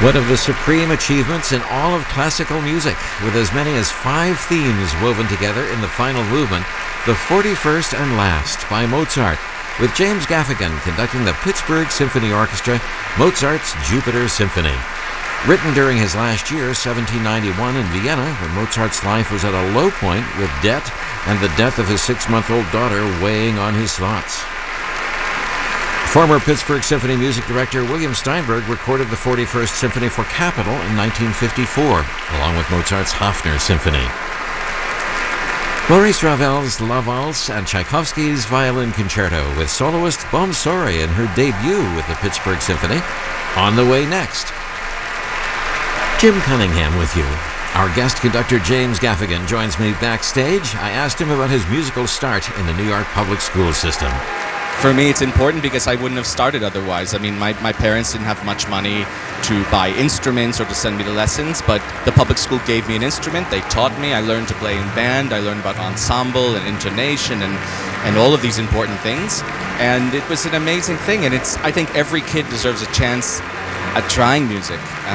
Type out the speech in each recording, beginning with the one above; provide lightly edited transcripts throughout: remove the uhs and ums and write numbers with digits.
One of the supreme achievements in all of classical music, with as many as 5 themes woven together in the final movement, the 41st and Last by Mozart, with James Gaffigan conducting the Pittsburgh Symphony Orchestra, Mozart's Jupiter Symphony. Written during his last year, 1791, in Vienna, when Mozart's life was at a low point with debt and the death of his 6-month-old daughter weighing on his thoughts. Former Pittsburgh Symphony music director William Steinberg recorded the 41st Symphony for Capitol in 1954, along with Mozart's Hafner Symphony. Maurice Ravel's La Valse and Tchaikovsky's Violin Concerto, with soloist Bomsori in her debut with the Pittsburgh Symphony, on the way next. Jim Cunningham with you. Our guest conductor James Gaffigan joins me backstage. I asked him about his musical start in the New York public school system. For me, it's important because I wouldn't have started otherwise. I mean, my parents didn't have much money to buy instruments or to send me to lessons, but the public school gave me an instrument. They taught me. I learned to play in band. I learned about ensemble and intonation and all of these important things. And it was an amazing thing. And I think every kid deserves a chance at trying music.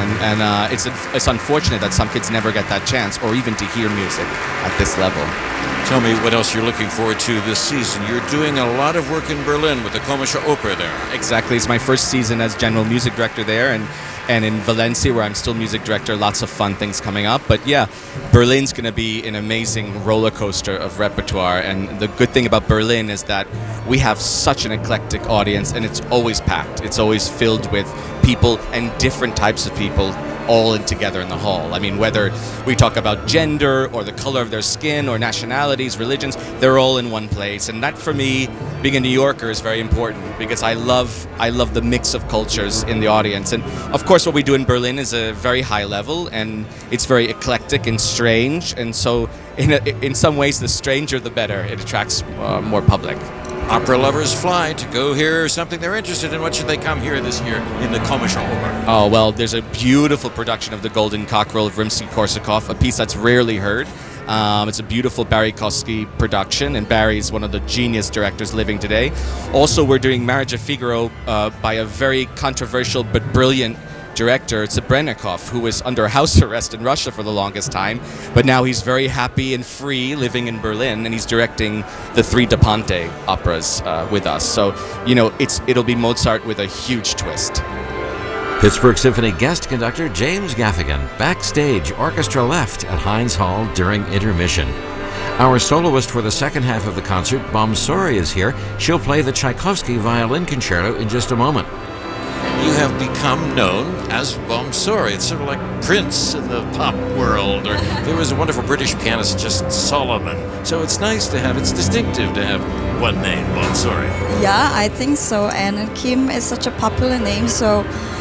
And it's unfortunate that some kids never get that chance or even to hear music at this level. Tell me what else you're looking forward to this season. You're doing a lot of work in Berlin with the Komische Oper there. Exactly. It's my first season as general music director there, and in Valencia, where I'm still music director, lots of fun things coming up. But yeah, Berlin's going to be an amazing roller coaster of repertoire. And the good thing about Berlin is that we have such an eclectic audience, and it's always packed. It's always filled with people and different types of people all in together in the hall. I mean, whether we talk about gender or the color of their skin or nationalities, religions, they're all in one place. And that, for me, being a New Yorker, is very important because I love the mix of cultures in the audience. And of course, what we do in Berlin is a very high level, and it's very eclectic and strange. And so, in some ways, the stranger the better. It attracts more public. Opera lovers fly to go hear something they're interested in. What should they come here this year in the Komische Oper? Oh, well, there's a beautiful production of The Golden Cockerel of Rimsky-Korsakov, a piece that's rarely heard. It's a beautiful Barry Kosky production, and Barry's one of the genius directors living today. Also, we're doing Marriage of Figaro by a very controversial but brilliant director, Zebrennikov, who was under house arrest in Russia for the longest time, but now he's very happy and free living in Berlin, and he's directing the 3 Da Ponte operas with us. So, it'll be Mozart with a huge twist. Pittsburgh Symphony guest conductor James Gaffigan, backstage, orchestra left at Heinz Hall during intermission. Our soloist for the second half of the concert, Bomsori, is here. She'll play the Tchaikovsky Violin Concerto in just a moment. You have become known as Bomsori. It's sort of like Prince in the pop world, or there was a wonderful British pianist, just Solomon. So it's nice to have, it's distinctive to have one name, Bomsori. Yeah, I think so. And Kim is such a popular name, so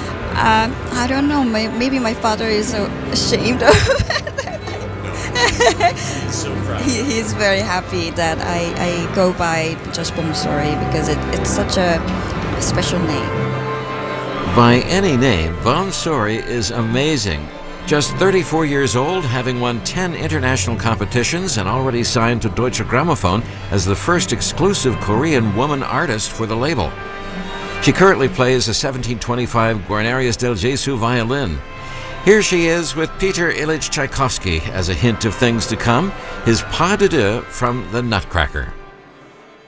I don't know, maybe my father is ashamed of it. He's so proud. He's very happy that I go by just Bomsori because it's such a special name. By any name, Bomsori is amazing. Just 34 years old, having won 10 international competitions and already signed to Deutsche Grammophon as the first exclusive Korean woman artist for the label. She currently plays a 1725 Guarnerius del Gesù violin. Here she is with Peter Ilyich Tchaikovsky as a hint of things to come, his pas de deux from the Nutcracker.